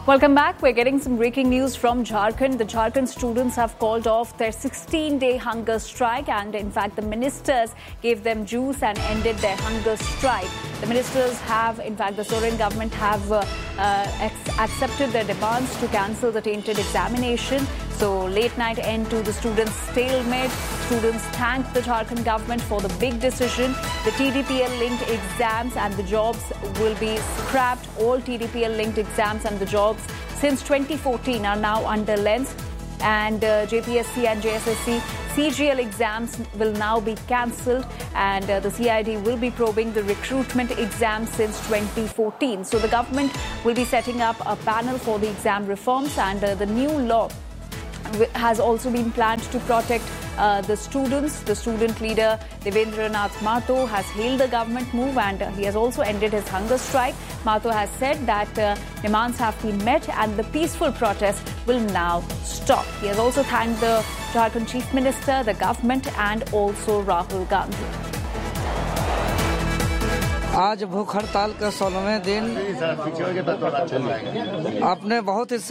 Welcome back. We're getting some breaking news from Jharkhand. The Jharkhand students have called off their 16-day hunger strike, and in fact the ministers gave them juice and ended their hunger strike. The ministers have, in fact the Soren government have accepted their demands to cancel the tainted examination. So late night end to the students' stalemate. Students thanked the Jharkhand government for the big decision. The TDPL-linked exams and the jobs will be scrapped. All TDPL-linked exams and the jobs since 2014 are now under lens, and JPSC and JSSC CGL exams will now be cancelled, and the CID will be probing the recruitment exams since 2014. So the government will be setting up a panel for the exam reforms, and the new law has also been planned to protect the students. The student leader Devendra Nath Mato has hailed the government move, and he has also ended his hunger strike. Mato has said that demands have been met and the peaceful protest will now stop. He has also thanked the Jharkhand Chief Minister, the government and also Rahul Gandhi. आज भूख हड़ताल का 16वें दिन आपने बहुत ही